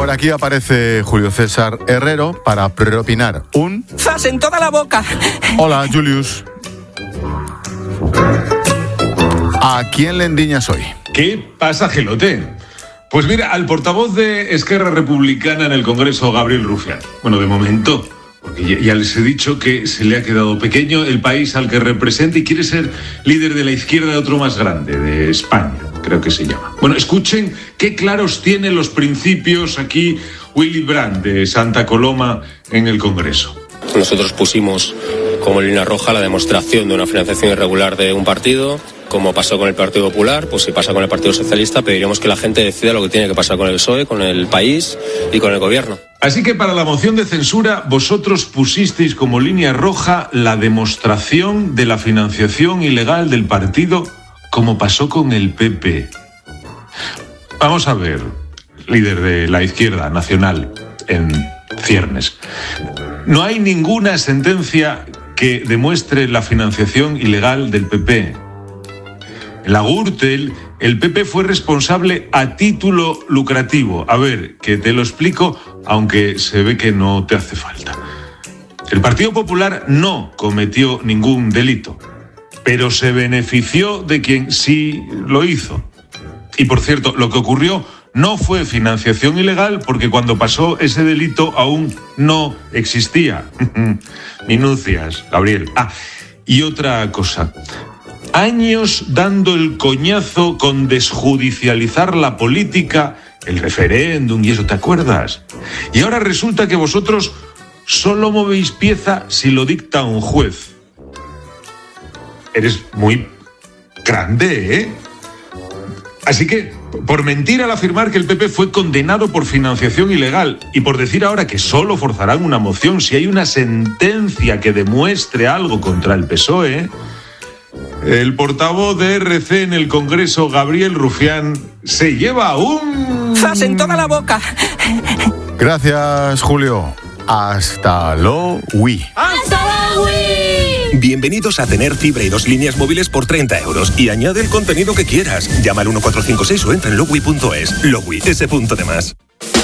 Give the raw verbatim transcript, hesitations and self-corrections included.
Por aquí aparece Julio César Herrero para preopinar un... ¡Zas en toda la boca! Hola, Julius. ¿A quién le endiñas hoy? ¿Qué pasa, Gelote? Pues mira, al portavoz de Esquerra Republicana en el Congreso, Gabriel Rufián. Bueno, de momento, porque ya, ya les he dicho que se le ha quedado pequeño el país al que representa y quiere ser líder de la izquierda de otro más grande, de España, creo que se llama. Bueno, escuchen qué claros tiene los principios aquí Willy Brandt de Santa Coloma en el Congreso. Nosotros pusimos como línea roja la demostración de una financiación irregular de un partido. Como pasó con el Partido Popular, pues si pasa con el Partido Socialista, pediremos que la gente decida lo que tiene que pasar con el P S O E, con el país y con el gobierno. Así que para la moción de censura, vosotros pusisteis como línea roja la demostración de la financiación ilegal del partido, como pasó con el P P. Vamos a ver, líder de la izquierda nacional en ciernes. No hay ninguna sentencia que demuestre la financiación ilegal del P P. En la Gürtel, el P P fue responsable a título lucrativo. A ver, que te lo explico, aunque se ve que no te hace falta. El Partido Popular no cometió ningún delito, pero se benefició de quien sí lo hizo. Y por cierto, lo que ocurrió no fue financiación ilegal porque cuando pasó ese delito aún no existía. Minucias, Gabriel. Ah, y otra cosa. Años dando el coñazo con desjudicializar la política, el referéndum y eso, ¿te acuerdas? Y ahora resulta que vosotros solo movéis pieza si lo dicta un juez. Eres muy grande, ¿eh? Así que, por mentir al afirmar que el P P fue condenado por financiación ilegal y por decir ahora que solo forzarán una moción si hay una sentencia que demuestre algo contra el P S O E, el portavoz de R C en el Congreso, Gabriel Rufián, se lleva un... ¡Zas en toda la boca! Gracias, Julio. Hasta luego. ¡Hasta luego! Bienvenidos a tener fibra y dos líneas móviles por treinta euros y añade el contenido que quieras. Llama al uno cuatro cinco seis o entra en lowi punto es. Lowi, ese punto de más.